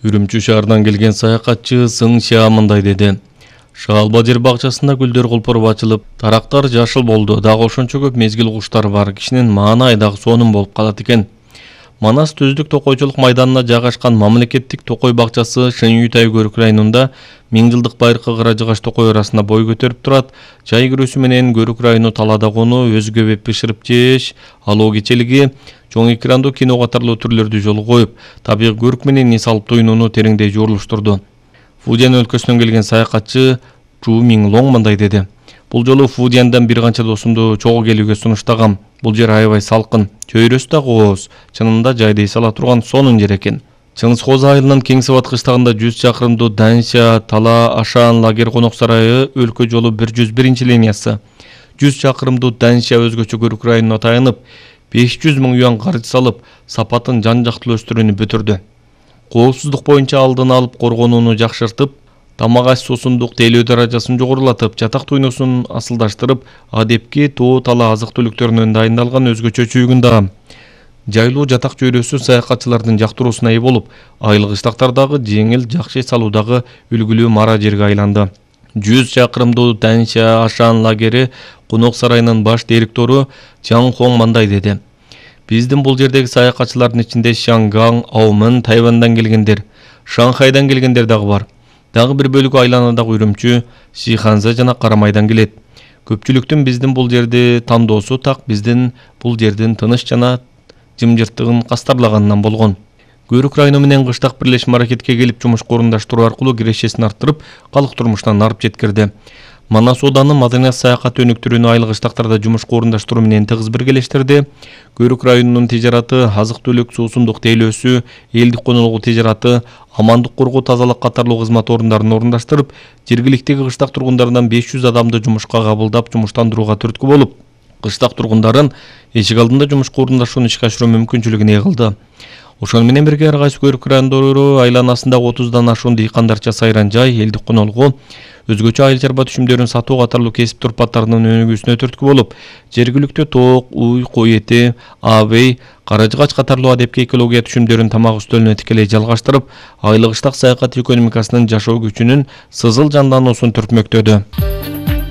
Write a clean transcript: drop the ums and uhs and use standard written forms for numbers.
Үрүмчү шаарынан келген саякатчы Сың Ша мындай деди. Шаалба жер бакчасында гүлдөр колпоруп ачылып, тарактар жашыл болду. Дагы ошончо көп мезгил куштар бар. Кишинин маанай дагы сонун болуп калат экен. Манас Түздүк токойчулук майданына жайгашкан мамлекеттик токой бакчасы Шынюй Көрүк районунда 1000 жылдык байыркы кыра жыгач токой арасында бой көтөрүп турат. Жай кирүүсү менен Көрүк району талаада конуу, өзгө беп бышырып жеш, алуу кечелиги, чоң экрандуу кино катарлуу түрлөрдү жолго коюп, табигый көрк менен эс алып туйнууну тереңдей жуурулуштурду. Фудзян өлкөсүнөн келген саякатчы Чу Минглонг мындай деди. Бул жолу Фудзяндан бир канча досумду чогуу келүүгө сунуштагам. Бул жер аябай салкын, чөйрөсү да кооз, чынында жайды эс ала турган сонун жер экен. Чыңгыз Коза айылынын Кеңсебат кыштагында 100 чакырымдуу Данша, Тала, Ашан лагер конок сарайы өлкө жолу 101 линиясы. 100 чакырымдуу Данша өзгөчө Көрүк районуна таянып, 500 000 юан каржы салып, сапатын жан-жактуу өстүрүүнү бүтүрдү. Коопсуздук боюнча алдын алып коргонууну жакшыртып, тамак аш суусундук тейлөө даражасын жогорулатып, жатак туйнусун асылдаштырып, адепки тоо тала азык түлүктөрүнөн дайындалган өзгөчө чүйгүн да. Жайлуу жатак чөйрөсү саякатчылардын жактыруусуна ээ болуп, айыл кыштактардагы жеңил жакшы эс алуудагы үлгүлүү мара жерге айланды. 100 чакырымдуу Данша Ашан лагери конок сарайынын баш директору Чан Хонг мындай деди. Биздин бул жердеги саякатчылардын ичинде Шанган, Аумын, Тайвандан келгендер, Шанхайдан келгендер дагы бар. Дагы бир бөлүгү айланадагы Үрүмчү, Сиханза жана Карамайдан келет. Көпчүлүктүн биздин бул жерди тандоосу так биздин бул жердин тыныч жана жымжырттыгын кастарлаганынан болгон. Көрүк району менен кыштак бирлешме аракетке келип жумушка орундаштыруу аркылуу кирешесин арттырып, калк турмушунан арып жеткирди. Манас ооданы маданият саякат өнүктүрүүнү айыл кыштактарда жумушка орундаштыруу менен тыгыз биргелештирди. Көрүк районунун тижараты, азык-түлүк, суусундук тейлөөсү, элдик конолугу тижараты, амандык коргоо, тазалык катарлуу кызмат орундарын орундаштырып, жергиликтеги кыштак тургундарынан 500 адамды жумушка кабылдап, жумуштандырууга түрткү болуп, кыштак тургундарын эшик алдында жумушка орундашууну ишке ашыруу мүмкүнчүлүгүн ээ кылды. Ошону менен бирге ар кайсы Көрүк райондору айланасында 30дан ашуун дыйкандарча сайран жай, элдик конолугу, өзгөчө айыл чарба түшүмдөрүн сатуу катарлуу кесип турпаттарынын өнүгүүсүнө түрткү болуп, жергиликтүү тоок, уй, кой эти, абый, кара жыгач катарлуу адепки экология түшүмдөрүн тамак үстөлүнө тикелей жалгаштырып, айыл кыштак саякат экономикасынын жашоо күчүнүн сызыл жандануусун түртмөктөдү.